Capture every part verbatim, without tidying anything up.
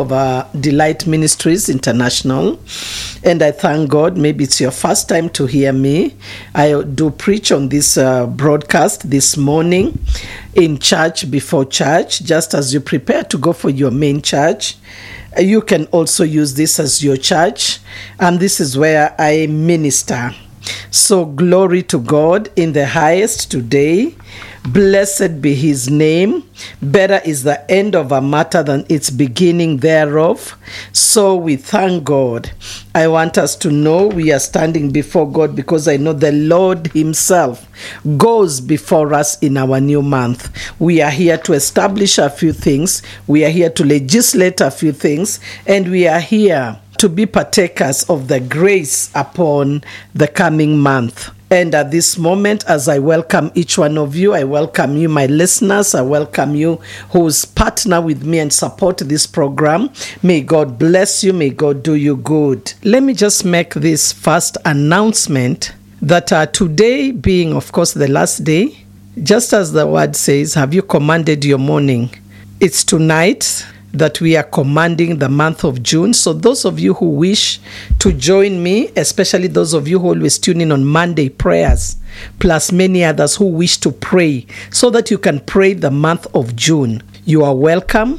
of uh, Delight Ministries International, and I thank God. Maybe it's your first time to hear me. I do preach on this uh, broadcast this morning in church, before church, just as you prepare to go for your main church. You can also use this as your church, and this is where I minister. So glory to God in the highest today. Blessed be his name. Better is the end of a matter than its beginning thereof. So we thank God. I want us to know we are standing before God because I know the Lord himself goes before us in our new month. We are here to establish a few things. We are here to legislate a few things. And we are here to be partakers of the grace upon the coming month. And at this moment, as I welcome each one of you, I welcome you, my listeners. I welcome you who's partner with me and support this program. May God bless you. May God do you good. Let me just make this first announcement that uh, today being, of course, the last day, just as the word says, have you commanded your morning? It's tonight that we are commanding the month of June. So those of you who wish to join me, especially those of you who always tune in on Monday prayers, plus many others who wish to pray so that you can pray the month of June, you are welcome.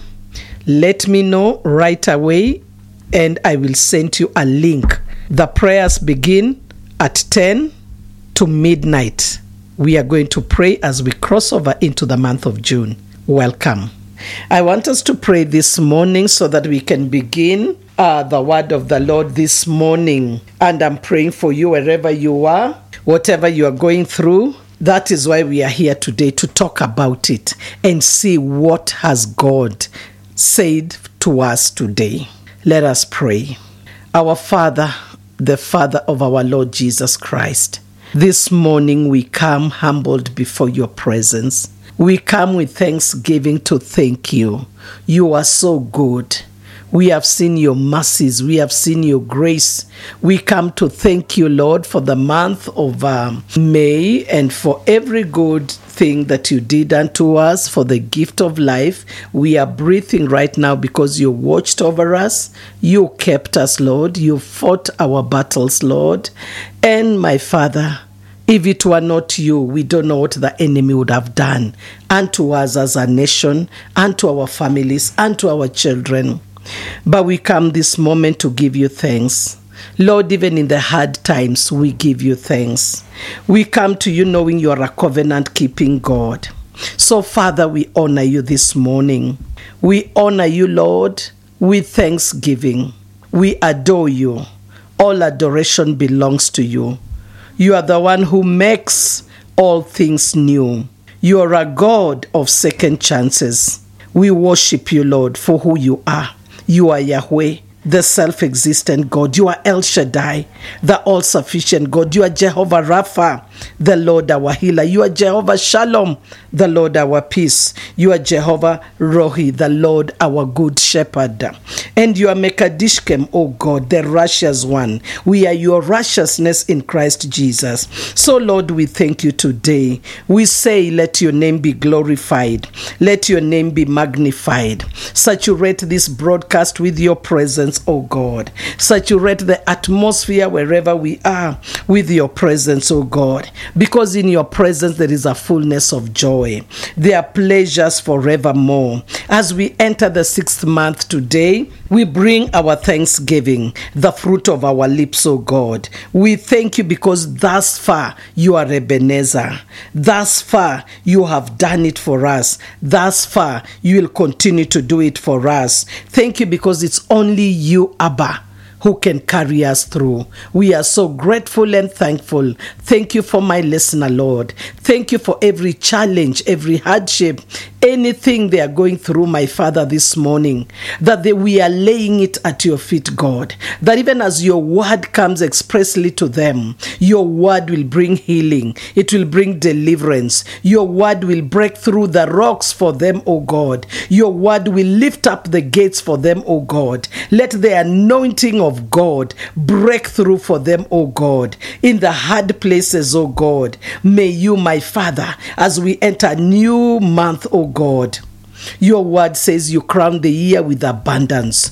Let me know right away and I will send you a link. The prayers begin at ten to midnight. We are going to pray as we cross over into the month of June. Welcome. I want us to pray this morning so that we can begin uh, the word of the Lord this morning. And I'm praying for you wherever you are, whatever you are going through. That is why we are here today, to talk about it and see what has God said to us today. Let us pray. Our Father, the Father of our Lord Jesus Christ, this morning we come humbled before your presence. We come with thanksgiving to thank you. You are so good. We have seen your mercies. We have seen your grace. We come to thank you, Lord, for the month of um, May and for every good thing that you did unto us, for the gift of life. We are breathing right now because you watched over us. You kept us, Lord. You fought our battles, Lord. And my Father, if it were not you, we don't know what the enemy would have done unto us as a nation, unto our families, unto our children. But we come this moment to give you thanks. Lord, even in the hard times, we give you thanks. We come to you knowing you are a covenant-keeping God. So, Father, we honor you this morning. We honor you, Lord, with thanksgiving. We adore you. All adoration belongs to you. You are the one who makes all things new. You are a God of second chances. We worship you, Lord, for who you are. You are Yahweh, the self-existent God. You are El Shaddai, the all-sufficient God. You are Jehovah Rapha, the Lord our healer. You are Jehovah Shalom, the Lord our peace. You are Jehovah Rohi, the Lord our good shepherd. And you are Mekadishkem, O God, the righteous one. We are your righteousness in Christ Jesus. So, Lord, we thank you today. We say, let your name be glorified. Let your name be magnified. Saturate this broadcast with your presence, O God. Saturate the atmosphere wherever we are with your presence, O God. Because in your presence there is a fullness of joy. There are pleasures forevermore. As we enter the sixth month today, we bring our thanksgiving, the fruit of our lips, O God. We thank you because thus far you are Ebenezer. Thus far you have done it for us. Thus far you will continue to do it for us. Thank you because it's only you, Abba, who can carry us through. We are so grateful and thankful. Thank you for my listener, Lord. Thank you for every challenge, every hardship, anything they are going through, my Father, this morning, that they, we are laying it at your feet, God. That even as your word comes expressly to them, your word will bring healing. It will bring deliverance. Your word will break through the rocks for them, O God. Your word will lift up the gates for them, O God. Let the anointing of God break through for them, O God. In the hard places, O God, may you, my Father, as we enter a new month, O God, your word says you crown the year with abundance.